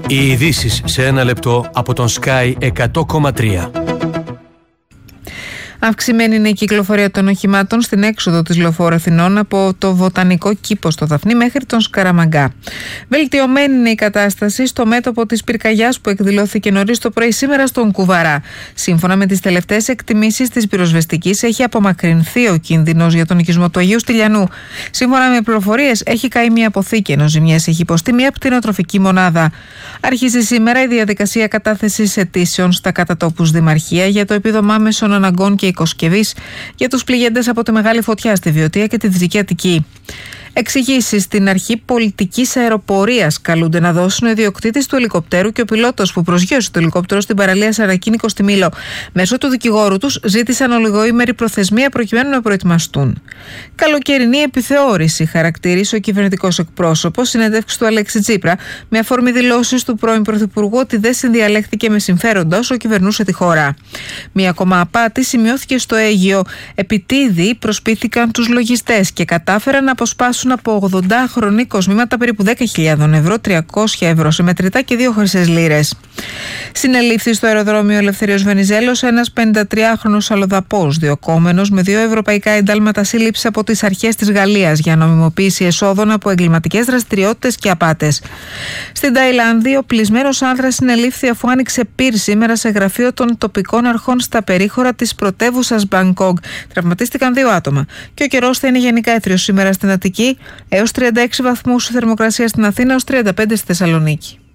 Οι ειδήσεις σε ένα λεπτό από τον Sky 100,3. Αυξημένη είναι η κυκλοφορία των οχημάτων στην έξοδο της Λεωφόρου Αθηνών από το Βοτανικό Κήπο στο Δαφνί μέχρι τον Σκαραμαγκά. Βελτιωμένη είναι η κατάσταση στο μέτωπο της πυρκαγιάς που εκδηλώθηκε νωρίς το πρωί σήμερα στον Κουβαρά. Σύμφωνα με τις τελευταίες εκτιμήσεις της πυροσβεστικής, έχει απομακρυνθεί ο κίνδυνος για τον οικισμό του Αγίου Στυλιανού. Σύμφωνα με πληροφορίες, έχει καεί μια αποθήκη, ενώ ζημιές έχει υποστεί μια κτηνοτροφική μονάδα. Αρχίζει σήμερα η διαδικασία κατάθεσης αιτήσεων στα κατατόπους Δημαρχία για το επίδομα μέσων αναγκών και οικοσκευής για τους πληγέντες από τη μεγάλη φωτιά στη Βιωτία και τη Δυτική Αττική. Εξηγήσεις στην αρχή πολιτικής αεροπορίας καλούνται να δώσουν ο ιδιοκτήτης του ελικοπτέρου και ο πιλότος που προσγείωσε το ελικόπτερο στην παραλία Σαρακίνικο στη Μήλο. Μέσω του δικηγόρου τους ζήτησαν ολιγοήμερη προθεσμία προκειμένου να προετοιμαστούν. Καλοκαιρινή επιθεώρηση, χαρακτήρισε ο κυβερνητικός εκπρόσωπος συνέντευξη του Αλέξη Τσίπρα, με αφορμή δηλώσεις του πρώην Πρωθυπουργού ότι δεν συνδιαλέχθηκε με συμφέροντα όσο κυβερνούσε τη χώρα. Μία ακόμα απάτη σημειώθηκε στο Αίγυο. Επιτίδη προσπήθηκαν τους λογιστές και κατάφεραν να αποσπάσουν από 80 χρονή κοσμήματα περίπου 10.000 ευρώ, 300 ευρώ σε μετρητά και 2 χρυσές λίρες. Συνελήφθη στο αεροδρόμιο Ελευθερίας Βενιζέλος ένας 53χρονος αλλοδαπός, διωκόμενος με 2 ευρωπαϊκά εντάλματα σύλληψης από τις αρχές της Γαλλίας για νομιμοποίηση εσόδων από εγκληματικές δραστηριότητες και απάτες. Στην Ταϊλάνδη, ο πλεισμένος άνδρας συνελήφθη αφού άνοιξε πυρ σήμερα σε γραφείο των τοπικών αρχών στα περίχωρα της πρωτεύουσας Μπανκόκ. Τραυματίστηκαν 2 άτομα. Και ο καιρός θα είναι γενικά έθριος σήμερα στην Αττική, έως 36 βαθμούς θερμοκρασία στην Αθήνα, έως 35 στη Θεσσαλονίκη.